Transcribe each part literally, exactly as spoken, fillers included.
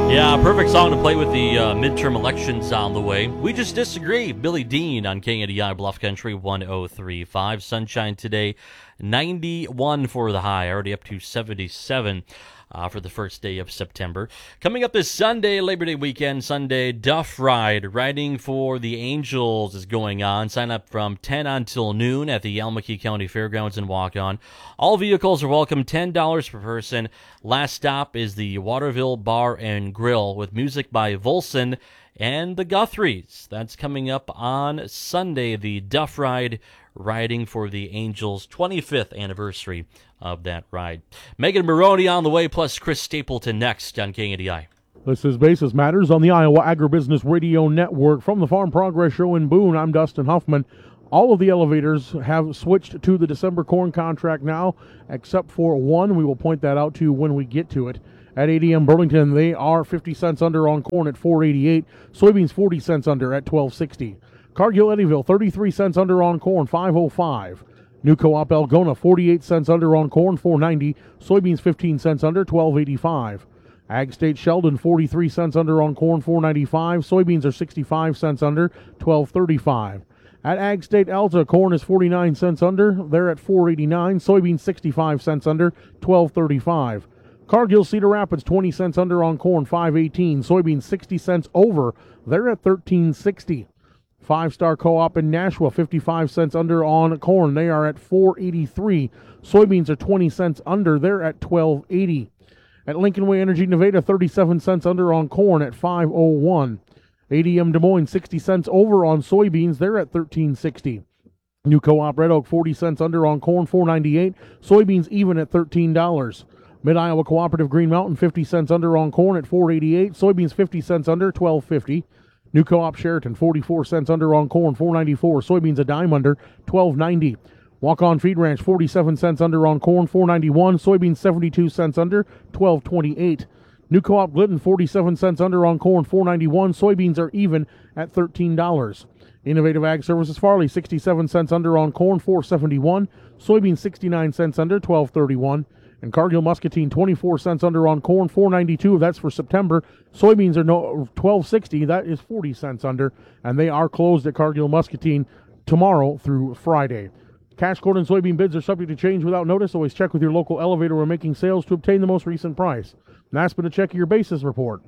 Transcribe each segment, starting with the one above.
Yeah, perfect song to play with the uh, midterm elections on the way. We just disagree. Billy Dean on K N D I Bluff Country one oh three point five. Sunshine today, ninety-one for the high, already up to seventy-seven. Uh, for the first day of September. Coming up this Sunday, Labor Day weekend, Sunday, Duff Ride. Riding for the Angels is going on. Sign up from ten until noon at the Yalmaki County Fairgrounds and walk on. All vehicles are welcome, ten dollars per person. Last stop is the Waterville Bar and Grill with music by Volson and the Guthries. That's coming up on Sunday, the Duff Ride, riding for the Angels' twenty-fifth anniversary of that ride. Megan Maroney on the way, plus Chris Stapleton next on K N D I. This is Basis Matters on the Iowa Agribusiness Radio Network. From the Farm Progress Show in Boone, I'm Dustin Huffman. All of the elevators have switched to the December corn contract now, except for one. We will point that out to you when we get to it. At A D M Burlington, they are fifty cents under on corn at four eighty-eight. Soybeans forty cents under at twelve sixty. Cargill Eddyville, thirty-three cents under on corn, five oh five. New Co-op Algona, forty-eight cents under on corn, four ninety. Soybeans fifteen cents under, twelve eighty-five. Ag State Sheldon, forty-three cents under on corn, four ninety-five. Soybeans are sixty-five cents under, twelve thirty-five. At Ag State Alta, corn is forty-nine cents under. They're at four eighty-nine. Soybeans sixty-five cents under, twelve thirty-five. Cargill Cedar Rapids, twenty cents under on corn, five eighteen. Soybeans sixty cents over. They're at thirteen sixty. Five Star Co-op in Nashua, fifty-five cents under on corn. They are at four eighty-three. Soybeans are twenty cents under. They're at twelve eighty. At Lincoln Way Energy Nevada, thirty-seven cents under on corn at five oh one. A D M Des Moines, sixty cents over on soybeans. They're at thirteen sixty. New Co-op Red Oak, forty cents under on corn, four ninety-eight. Soybeans even at thirteen dollars. Mid-Iowa Cooperative Green Mountain, fifty cents under on corn at four eighty-eight. Soybeans fifty cents under, twelve fifty. New Co-op Sheraton, forty-four cents under on corn, four ninety-four. Soybeans a dime under, twelve ninety. Walk-On Feed Ranch, forty-seven cents under on corn, four ninety-one. Soybeans seventy-two cents under, twelve twenty-eight. New Co-op Glidden, forty-seven cents under on corn, four ninety-one. Soybeans are even at thirteen dollars. Innovative Ag Services Farley, sixty-seven cents under on corn, four seventy-one. Soybeans sixty-nine cents under, twelve thirty-one. And Cargill Muscatine, twenty-four cents under on corn, four ninety-two. That's for September. Soybeans are no twelve sixty. That is forty cents under. And they are closed at Cargill Muscatine tomorrow through Friday. Cash corn and soybean bids are subject to change without notice. Always check with your local elevator when making sales to obtain the most recent price. And that's been a check of your basis report.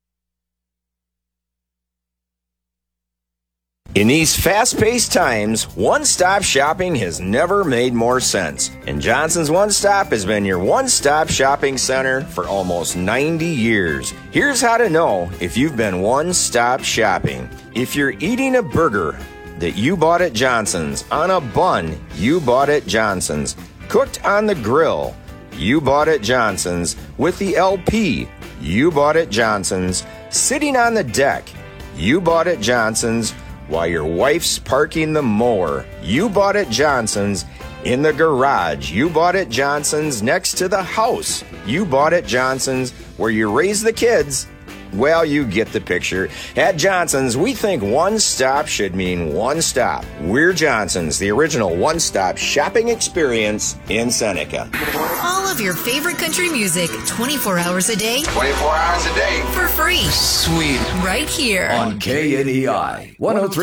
In these fast-paced times, one-stop shopping has never made more sense. And Johnson's One Stop has been your one-stop shopping center for almost ninety years. Here's how to know if you've been one-stop shopping. If you're eating a burger that you bought at Johnson's, on a bun you bought at Johnson's, cooked on the grill you bought at Johnson's, with the L P you bought at Johnson's, sitting on the deck you bought at Johnson's, while your wife's parking the mower you bought at Johnson's, in the garage you bought at Johnson's, next to the house you bought at Johnson's, where you raise the kids. Well, you get the picture. At Johnson's, we think one stop should mean one stop. We're Johnson's, the original one-stop shopping experience in Seneca. All of your favorite country music, twenty-four hours a day. twenty-four hours a day. For free. Sweet. Right here. On K N E I, one oh three